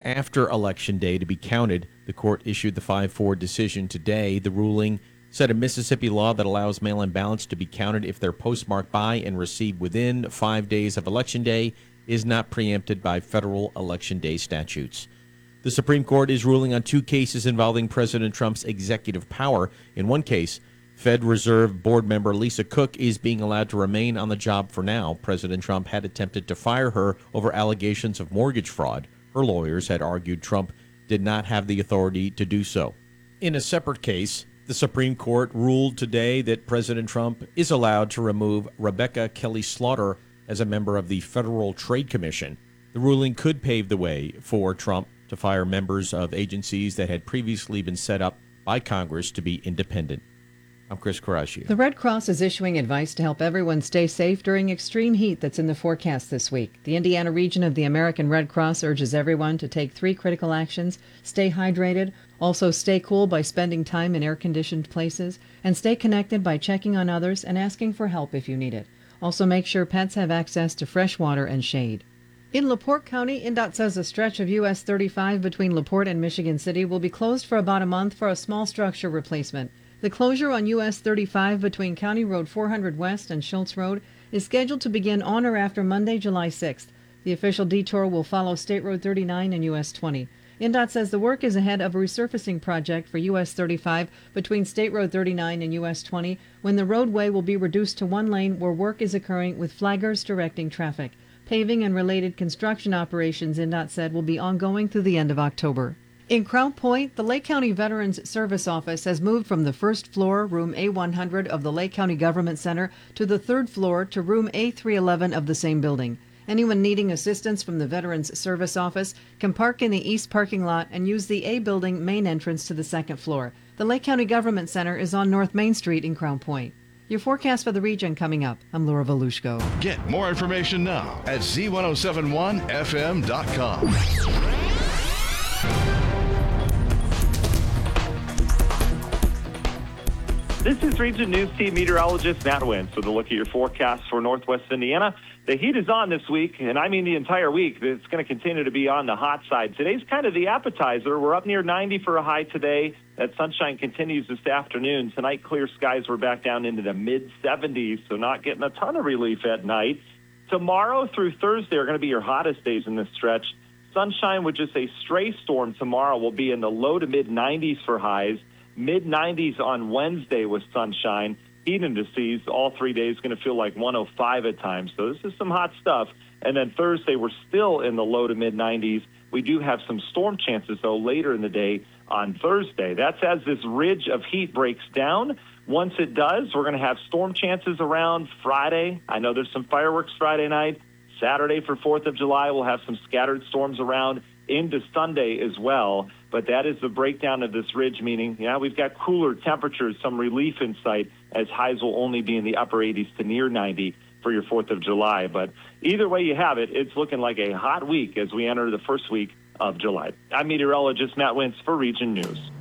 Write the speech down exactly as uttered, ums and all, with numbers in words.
after Election Day to be counted. The court issued the five four decision today. The ruling said a Mississippi law that allows mail-in ballots to be counted if they're postmarked by and received within five days of Election Day is not preempted by federal Election Day statutes. The Supreme Court is ruling on two cases involving President Trump's executive power. In one case, Fed Reserve Board member Lisa Cook is being allowed to remain on the job for now. President Trump had attempted to fire her over allegations of mortgage fraud. Her lawyers had argued Trump did not have the authority to do so. In a separate case, the Supreme Court ruled today that President Trump is allowed to remove Rebecca Kelly Slaughter as a member of the Federal Trade Commission. The ruling could pave the way for Trump to fire members of agencies that had previously been set up by Congress to be independent. I'm Chris Caraccio. The Red Cross is issuing advice to help everyone stay safe during extreme heat that's in the forecast this week. The Indiana region of the American Red Cross urges everyone to take three critical actions: stay hydrated, also stay cool by spending time in air-conditioned places, and stay connected by checking on others and asking for help if you need it. Also make sure pets have access to fresh water and shade. In LaPorte County, INDOT says a stretch of U S thirty-five between LaPorte and Michigan City will be closed for about a month for a small structure replacement. The closure on U S thirty-five between County Road four hundred West and Schultz Road is scheduled to begin on or after Monday, July sixth. The official detour will follow State Road thirty-nine and U S twenty. INDOT says the work is ahead of a resurfacing project for U S thirty-five between State Road thirty-nine and U S twenty, when the roadway will be reduced to one lane where work is occurring with flaggers directing traffic. Paving and related construction operations, INDOT said, will be ongoing through the end of October. In Crown Point, the Lake County Veterans Service Office has moved from the first floor, room A one hundred of the Lake County Government Center, to the third floor to room A three eleven of the same building. Anyone needing assistance from the Veterans Service Office can park in the east parking lot and use the A building main entrance to the second floor. The Lake County Government Center is on North Main Street in Crown Point. Your forecast for the region coming up. I'm Laura Volushko. Get more information now at Z ten seventy-one F M dot com. This is Region News Team meteorologist Matt Wentz with a look at your forecast for Northwest Indiana. The heat is on this week, and I mean the entire week. It's going to continue to be on the hot side. Today's kind of the appetizer. We're up near ninety for a high today. That sunshine continues this afternoon. Tonight, clear skies. We're back down into the mid seventies, so not getting a ton of relief at night. Tomorrow through Thursday are going to be your hottest days in this stretch. Sunshine with just a stray storm tomorrow will be in the low to mid nineties for highs. mid nineties on Wednesday with sunshine. Heat indices all three days going to feel like one oh five at times. So this is some hot stuff. And then Thursday, we're still in the low to mid nineties. We do have some storm chances, though, later in the day on Thursday. That's as this ridge of heat breaks down. Once it does, we're going to have storm chances around Friday. I know there's some fireworks Friday night. Saturday for fourth of July, we'll have some scattered storms around into Sunday as well. But that is the breakdown of this ridge, meaning, yeah, we've got cooler temperatures, some relief in sight, as highs will only be in the upper eighties to near ninety for your fourth of July. But either way you have it, it's looking like a hot week as we enter the first week of July. I'm meteorologist Matt Wentz for Region News.